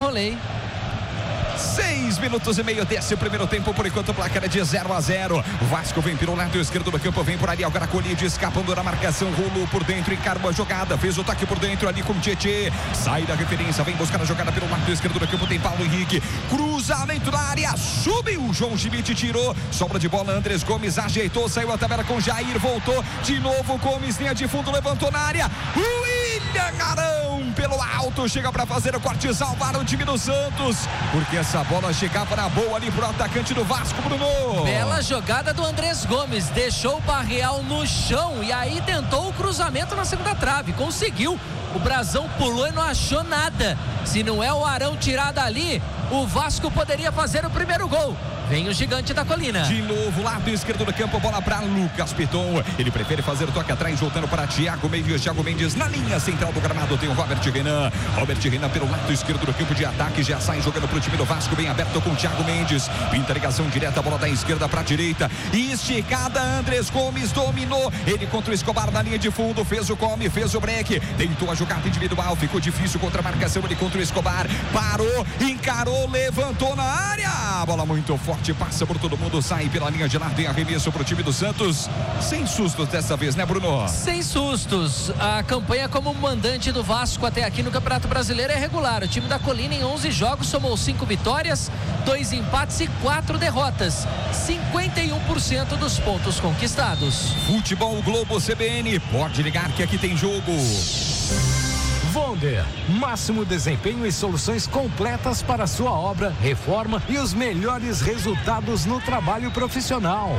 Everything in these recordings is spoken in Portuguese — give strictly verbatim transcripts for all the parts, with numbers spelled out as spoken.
Controlei. Seis minutos e meio desse primeiro tempo, por enquanto o placar é de zero a zero. O Vasco vem pelo lado esquerdo do campo, vem por ali agora Colide, escapando da marcação, rolou por dentro, encarou a jogada, fez o toque por dentro ali com o Tietê, sai da referência, vem buscar a jogada pelo lado esquerdo do campo, tem Paulo Henrique, cruzamento da área, subiu, João Schmidt tirou, sobra de bola, Andrés Gomes ajeitou, saiu a tabela com Jair, voltou, de novo Gomes, linha de fundo, levantou na área, William Arão pelo alto, chega para fazer o corte, salvar o time do Santos, porque essa bola chegava na boa ali pro atacante do Vasco, Bruno. Bela jogada do Andrés Gomes, deixou o Barreal no chão e aí tentou o cruzamento na segunda trave, conseguiu. O Brazão pulou e não achou nada. Se não é o Arão tirar dali, o Vasco poderia fazer o primeiro gol. Vem o gigante da colina. De novo, lado esquerdo do campo, bola para Lucas Piton. Ele prefere fazer o toque atrás, voltando para Thiago Mendes. Thiago Mendes na linha central do gramado. Tem o Robert Renan. Robert Renan pelo lado esquerdo do campo de ataque. Já sai jogando para o time do Vasco, bem aberto com Thiago Mendes. Pinta ligação direta, bola da esquerda para a direita. Esticada, Andrés Gomes dominou. Ele contra o Escobar na linha de fundo. Fez o come, fez o break. Tentou a jogada individual. Ficou difícil contra a marcação. Ele contra o Escobar. Parou, encarou, levantou na área. Bola muito forte. Passa por todo mundo, sai pela linha de lado, tem arremesso para o time do Santos. Sem sustos dessa vez, né, Bruno? Sem sustos. A campanha como mandante do Vasco até aqui no Campeonato Brasileiro é regular. O time da Colina em onze jogos somou cinco vitórias, dois empates e quatro derrotas. cinquenta e um por cento dos pontos conquistados. Futebol Globo C B N, pode ligar que aqui tem jogo. Wonder, máximo desempenho e soluções completas para sua obra, reforma e os melhores resultados no trabalho profissional.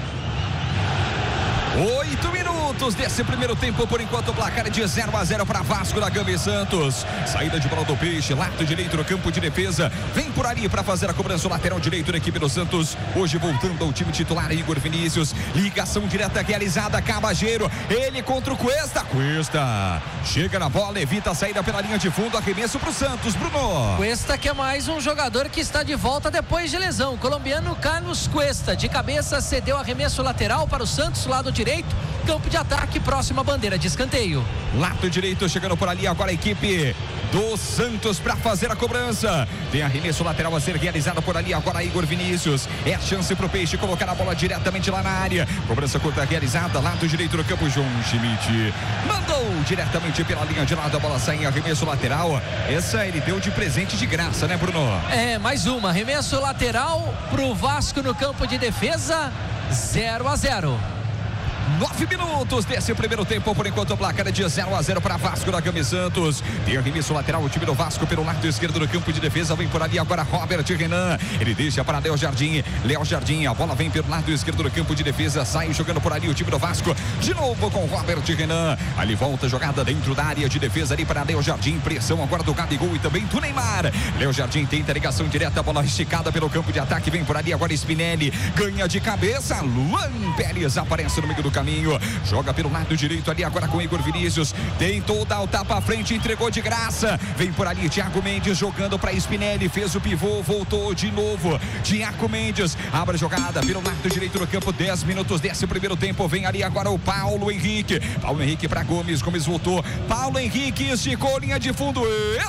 Oito minutos desse primeiro tempo, por enquanto o placar é de zero a zero para Vasco da Gama e Santos. Saída de bola do Peixe, lado direito no campo de defesa. Vem por ali para fazer a cobrança, lateral direito da equipe do Santos. Hoje voltando ao time titular, Igor Vinícius. Ligação direta realizada, Cabageiro. Ele contra o Cuesta. Cuesta chega na bola, evita a saída pela linha de fundo. Arremesso para o Santos, Bruno. Cuesta que é mais um jogador que está de volta depois de lesão. O colombiano Carlos Cuesta, de cabeça, cedeu arremesso lateral para o Santos, lado direito. Campo de ataque, próxima bandeira de escanteio. Lado direito chegando por ali agora a equipe do Santos para fazer a cobrança. Tem arremesso lateral a ser realizado por ali agora Igor Vinícius. É a chance para o Peixe colocar a bola diretamente lá na área. Cobrança curta realizada, lado direito do campo, João Schmidt mandou diretamente pela linha de lado, a bola sai em arremesso lateral. Essa ele deu de presente de graça, né, Bruno? É, mais uma, arremesso lateral pro Vasco no campo de defesa, zero a zero. Nove minutos desse primeiro tempo, por enquanto o placar é de zero a zero para Vasco da Gama e Santos. Tem arremesso lateral, o time do Vasco pelo lado esquerdo do campo de defesa. Vem por ali agora Robert Renan. Ele deixa para Léo Jardim. Léo Jardim, a bola vem pelo lado esquerdo do campo de defesa. Sai jogando por ali o time do Vasco. De novo com Robert Renan. Ali volta a jogada dentro da área de defesa ali para Léo Jardim. Pressão agora do Gabigol e também do Neymar. Léo Jardim tenta ligação direta, bola esticada pelo campo de ataque. Vem por ali agora Spinelli. Ganha de cabeça. Luan Pérez aparece no meio do caminho, joga pelo lado direito ali agora com Igor Vinícius, tentou dar o tapa à frente, entregou de graça, vem por ali Thiago Mendes jogando para Spinelli, fez o pivô, voltou de novo, Thiago Mendes, abre a jogada pelo lado direito do campo, dez minutos desse primeiro tempo, vem ali agora o Paulo Henrique, Paulo Henrique para Gomes, Gomes voltou, Paulo Henrique esticou linha de fundo,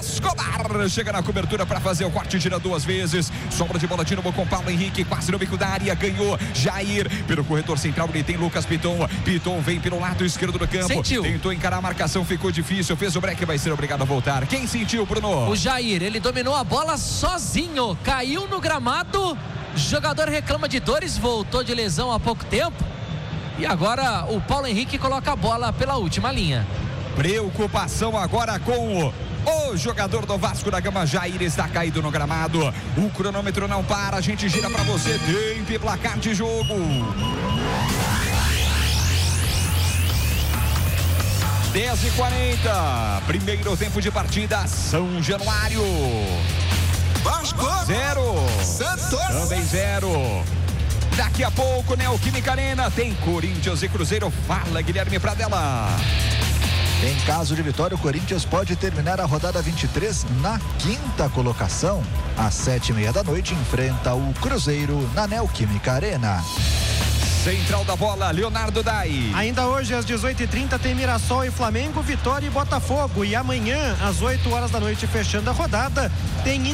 Escobar chega na cobertura para fazer o corte, tira duas vezes, sobra de bola de novo com Paulo Henrique, quase no bico da área, ganhou Jair, pelo corredor central ele tem Lucas Piton, Piton vem pelo lado esquerdo do campo. Sentiu. Tentou encarar a marcação, ficou difícil. Fez o break, vai ser obrigado a voltar. Quem sentiu, Bruno? O Jair, ele dominou a bola sozinho. Caiu no gramado. Jogador reclama de dores, voltou de lesão há pouco tempo. E agora o Paulo Henrique coloca a bola pela última linha. Preocupação agora com o... O jogador do Vasco da Gama, Jair, está caído no gramado. O cronômetro não para, a gente gira para você. Tempo e placar de jogo. dez e quarenta. Primeiro tempo de partida, São Januário. Vasco. Zero. Santos. Também zero. Daqui a pouco, Neoquímica Arena, tem Corinthians e Cruzeiro. Fala, Guilherme Pradella. Em caso de vitória, o Corinthians pode terminar a rodada vinte e três na quinta colocação. Às sete e meia da noite, enfrenta o Cruzeiro na Neoquímica Arena. Central da bola, Leonardo Dai. Ainda hoje, às dezoito e trinta, tem Mirassol e Flamengo, Vitória e Botafogo. E amanhã, às oito horas da noite, fechando a rodada, tem